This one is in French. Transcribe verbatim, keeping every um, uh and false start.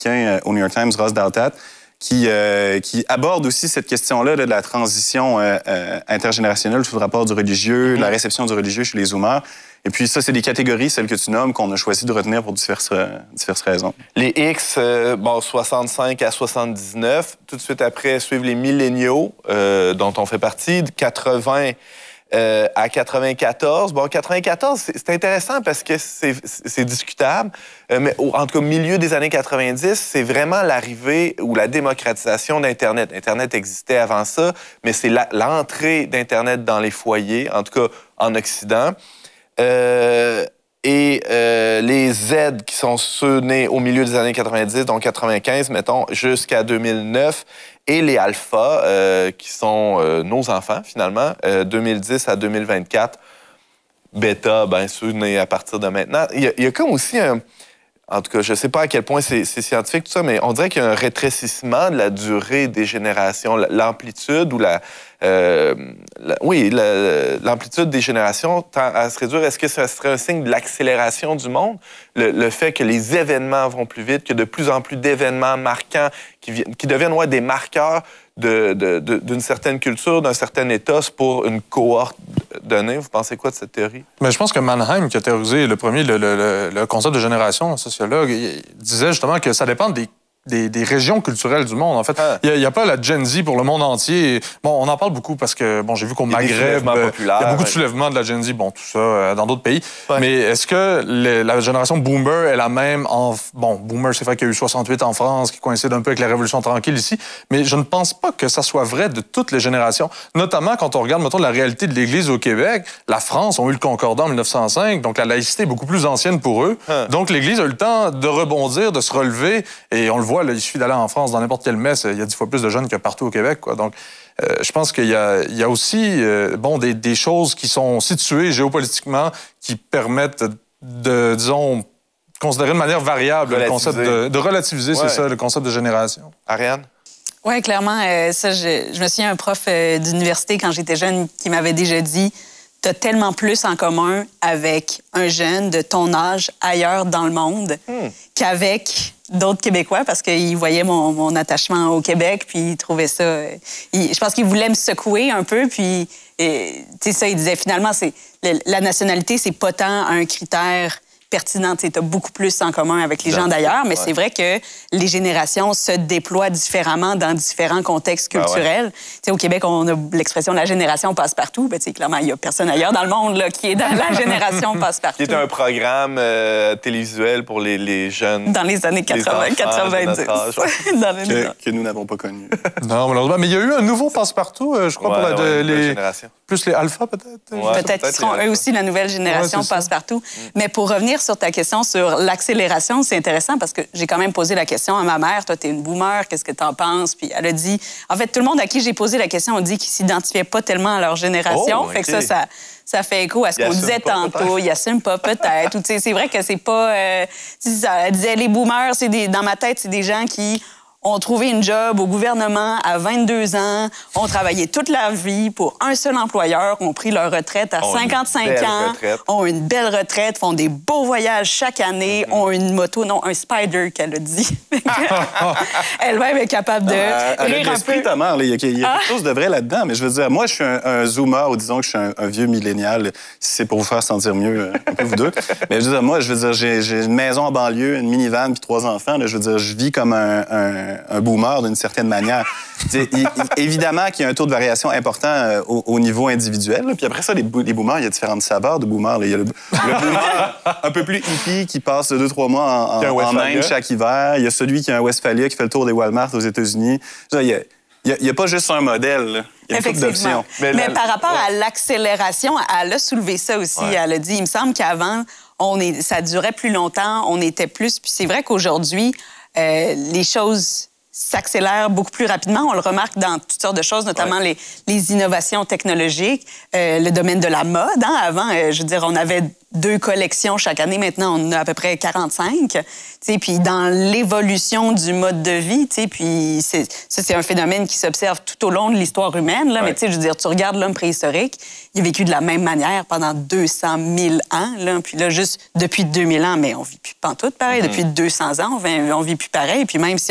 euh, au New York Times, Ross Douthat, qui, euh, qui aborde aussi cette question-là là, de la transition euh, euh, intergénérationnelle sous le rapport du religieux, mm-hmm. la réception du religieux chez les Zoomers. Et puis ça, c'est des catégories, celles que tu nommes, qu'on a choisi de retenir pour diverses, euh, diverses raisons. Les X, euh, bon, soixante-cinq à soixante-dix-neuf. Tout de suite après, suivent les milléniaux, euh, dont on fait partie, de quatre-vingts euh, à quatre-vingt-quatorze. Bon, quatre-vingt-quatorze, c'est intéressant parce que c'est discutable, euh, mais au, en tout cas, au milieu des années quatre-vingt-dix, c'est vraiment l'arrivée ou la démocratisation d'Internet. Internet existait avant ça, mais c'est l'entrée d'Internet dans les foyers, en tout cas en Occident. Euh, et euh, les Z qui sont ceux nés au milieu des années quatre-vingt-dix, donc quatre-vingt-quinze, mettons, jusqu'à deux mille neuf, et les Alpha, euh, qui sont euh, nos enfants, finalement, euh, deux mille dix à deux mille vingt-quatre. Bêta, bien ceux nés à partir de maintenant. Il y a, il y a comme aussi un... En tout cas, je ne sais pas à quel point c'est scientifique, tout ça, mais on dirait qu'il y a un rétrécissement de la durée des générations, l'amplitude ou la... Euh, la oui, l'amplitude des générations tend à se réduire. Est-ce que ça serait un signe de l'accélération du monde? Le, le fait que les événements vont plus vite, que de plus en plus d'événements marquants qui, qui deviennent ouais, des marqueurs d'une de, de, de, certaine culture, d'un certain État pour une cohorte donnée. Vous pensez quoi de cette théorie? Mais je pense que Mannheim, qui a théorisé le premier, le, le, le concept de génération, un sociologue, il disait justement que ça dépend des Des, des régions culturelles du monde, en fait. Il ah. n'y a, a pas la Gen Z pour le monde entier. Bon, on en parle beaucoup parce que, bon, j'ai vu qu'au Maghreb, euh, il y a beaucoup de soulèvements de la Gen Z, bon, tout ça, euh, dans d'autres pays. Ouais. Mais est-ce que les, la génération Boomer est la même en... Bon, Boomer, c'est vrai qu'il y a eu soixante-huit en France, qui coïncide un peu avec la Révolution tranquille ici, mais je ne pense pas que ça soit vrai de toutes les générations. Notamment quand on regarde, mettons, la réalité de l'Église au Québec. La France a eu le Concordat en mille neuf cent cinq, donc la laïcité est beaucoup plus ancienne pour eux. Ah. Donc l'Église a eu le temps de rebondir, de se relever, et on le voit, là, il suffit d'aller en France, dans n'importe quelle messe, il y a dix fois plus de jeunes que partout au Québec, quoi. Donc, euh, je pense qu'il y a, il y a aussi euh, bon, des, des choses qui sont situées géopolitiquement qui permettent de, disons, considérer de manière variable le concept de, de relativiser, ouais. c'est ça, le concept de génération. Ariane? Oui, clairement. Euh, ça, je, je me souviens un prof euh, d'université, quand j'étais jeune, qui m'avait déjà dit « T'as tellement plus en commun avec un jeune de ton âge ailleurs dans le monde hmm. qu'avec... » d'autres Québécois, parce qu'ils voyaient mon, mon attachement au Québec, puis ils trouvaient ça... Euh, ils, je pense qu'ils voulaient me secouer un peu, puis, tu sais, ça, ils disaient, finalement, c'est la nationalité, c'est pas tant un critère pertinent. Tu as beaucoup plus en commun avec les gens d'ailleurs, mais ouais. c'est vrai que les générations se déploient différemment dans différents contextes culturels. Ah ouais. Au Québec, on a l'expression « la génération passe-partout ». Ben, clairement, il n'y a personne ailleurs dans le monde là, qui est dans la génération passe-partout. Qui est un programme euh, télévisuel pour les, les jeunes. Dans les années quatre-vingts, quatre-vingt-dix. dans les que, que nous n'avons pas connu. Non, malheureusement. Mais il y a eu un nouveau passe-partout, euh, je crois, ouais, pour la, ouais, de, les... génération. Plus les alphas, peut-être? Ouais, peut-être qu'ils seront eux aussi la nouvelle génération ouais, passe-partout. Mm. Mais pour revenir sur ta question sur l'accélération, c'est intéressant parce que j'ai quand même posé la question à ma mère. Toi, t'es une boomer, qu'est-ce que t'en penses? Puis elle a dit... En fait, tout le monde à qui j'ai posé la question a dit qu'ils s'identifiaient pas tellement à leur génération. Oh, fait okay. que ça, ça, ça fait écho à ce qu'on disait tantôt. Ils n'assument pas, peut-être. C'est vrai que c'est pas... Euh, ça, elle disait, les boomers, c'est des, dans ma tête, c'est des gens qui... ont trouvé une job au gouvernement à vingt-deux ans, ont travaillé toute leur vie pour un seul employeur, ont pris leur retraite à cinquante-cinq ans, retraite. ont une belle retraite, font des beaux voyages chaque année, mm-hmm. ont une moto, non, un Spider qu'elle a dit. Elle-même est capable de ah, elle rire a un peu. Ta mère, il y a, il y a quelque chose de vrai là-dedans, mais je veux dire, moi, je suis un, un zoomer, ou disons que je suis un, un vieux millénial, si c'est pour vous faire sentir mieux, un peu vous deux. Mais je veux dire, moi, je veux dire, j'ai une maison en banlieue, une minivan, puis trois enfants. Là, je veux dire, je vis comme un... un un boomer d'une certaine manière. il, il, évidemment qu'il y a un taux de variation important euh, au, au niveau individuel. Là. Puis après ça, les, les boomers, il y a différentes saveurs de boomers. Là. Il y a le, le boomer un peu plus hippie qui passe deux, trois mois en, en, en Inde chaque hiver. Il y a celui qui a un Westphalia qui fait le tour des Walmart aux États-Unis. Il y a, il n'y a, a pas juste un modèle. Là. Il y a une couple d'options. Mais, Mais la, par rapport ouais. à l'accélération, elle a soulevé ça aussi. Ouais. Elle a dit, il me semble qu'avant, on est, ça durait plus longtemps, on était plus... Puis c'est vrai qu'aujourd'hui, euh, les choses... s'accélère beaucoup plus rapidement. On le remarque dans toutes sortes de choses, notamment ouais. les, les innovations technologiques, euh, le domaine de la mode. Hein? Avant, euh, je veux dire, on avait deux collections chaque année. Maintenant, on en a à peu près quarante-cinq. Puis dans l'évolution du mode de vie, puis c'est, ça, c'est un phénomène qui s'observe tout au long de l'histoire humaine. Là. Ouais. Mais je veux dire, tu regardes l'homme préhistorique, il a vécu de la même manière pendant deux cent mille ans. Là. Puis là, juste depuis deux mille ans, mais on vit plus pantoute pareil. Mm-hmm. Depuis deux cents ans, on vit, on vit plus pareil. Puis même si